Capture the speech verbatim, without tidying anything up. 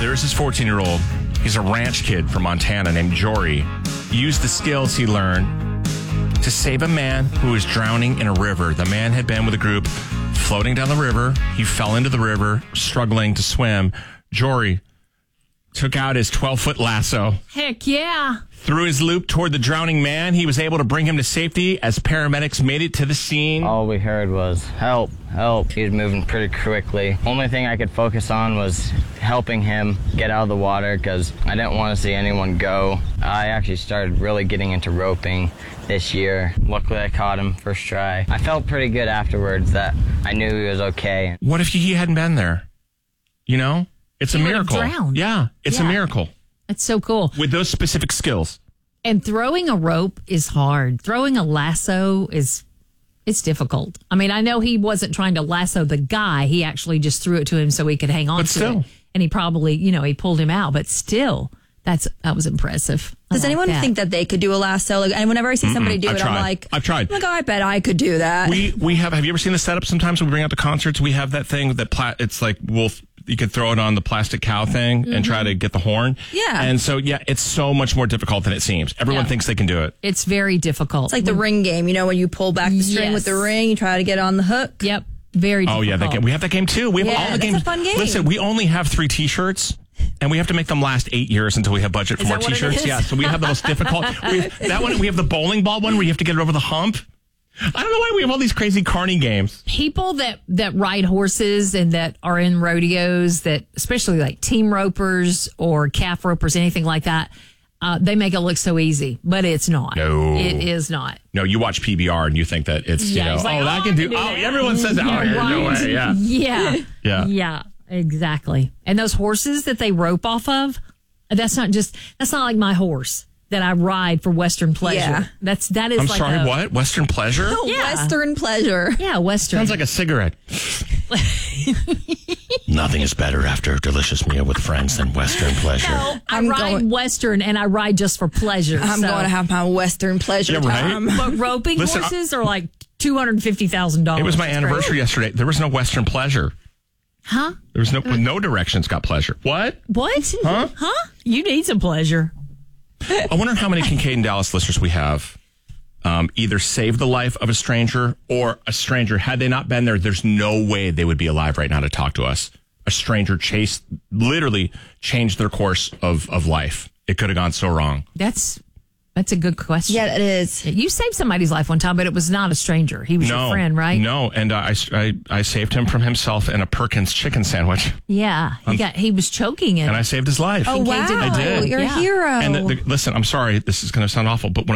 There's this fourteen-year-old. He's a ranch kid from Montana named Jory. He used the skills he learned to save a man who was drowning in a river. The man had been with a group floating down the river. He fell into the river, struggling to swim. Jory took out his twelve-foot lasso. Heck yeah. Threw his loop toward the drowning man. He was able to bring him to safety as paramedics made it to the scene. All we heard was, help, help. He was moving pretty quickly. Only thing I could focus on was helping him get out of the water because I didn't want to see anyone go. I actually started really getting into roping this year. Luckily, I caught him first try. I felt pretty good afterwards that I knew he was okay. What if he hadn't been there? You know? It's He a would have miracle. drowned. Yeah, it's Yeah. a miracle. That's so cool. With those specific skills. And throwing a rope is hard. Throwing a lasso is it's difficult. I mean, I know he wasn't trying to lasso the guy. He actually just threw it to him so he could hang on But to still. it. And he probably, you know, he pulled him out. But still, that's that was impressive. I Does like anyone that. think that they could do a lasso? Like, and whenever I see somebody do I've it, tried. I'm like, I've tried. Oh my God, I bet I could do that. We we have. Have you ever seen the setup? Sometimes when we bring out the concerts, we have that thing that pla- it's like we'll you could throw it on the plastic cow thing and try to get the horn. Yeah. And so yeah, it's so much more difficult than it seems. Everyone Yeah. thinks they can do it. It's very difficult. It's like the ring game, you know, when you pull back the string Yes. with the ring, you try to get on the hook. Yep. Very Oh difficult. yeah, that game. We have that game too. We have Yeah, all the that's games. a fun game. Listen, we only have three T-shirts. And we have to make them last eight years until we have budget for Is more that what it T-shirts. is? Yeah, so we have the most difficult. We have, that one, we have the bowling ball one where you have to get it over the hump. I don't know why we have all these crazy carny games. People that, that ride horses and that are in rodeos, that especially like team ropers or calf ropers, anything like that, uh, they make it look so easy, but it's not. No. It is not. No, you watch P B R and you think that it's, you Yeah, know, it's like, oh, oh, that I can do, can do oh, that. everyone says that. Oh, Yeah, yeah, no right. way, yeah. Yeah. Yeah. Yeah, exactly. And those horses that they rope off of, that's not just, that's not like my horse that I ride for Western pleasure. Yeah. That's, that is I'm like sorry, a, what? Western pleasure? Oh, Yeah. Western pleasure. Yeah, Western. Sounds like a cigarette. Nothing is better after a delicious meal with friends than Western pleasure. I I'm ride going- Western and I ride just for pleasure. I'm so- going to have my Western pleasure Yeah, right? time. But roping Listen, I- horses are like two hundred fifty thousand dollars. It was my anniversary yesterday. There was no Western pleasure. Huh? There was no, no directions got pleasure. What? What? Huh? Huh? You need some pleasure. I wonder how many Kincaid and Dallas listeners we have um, either saved the life of a stranger or a stranger, had they not been there, there's no way they would be alive right now to talk to us. A stranger chased, literally changed their course of, of life. It could have gone so wrong. That's that's a good question. Yeah, it is. You saved somebody's life one time, but it was not a stranger. He was No, your friend, right? No, and uh, I, I, I saved him from himself and a Perkins chicken sandwich, Yeah. He got he was choking it. and I saved his life. Oh, wow. Kincaid did. I did. You're Yeah. a hero. And the, the, listen, I'm sorry, this is going to sound awful, but when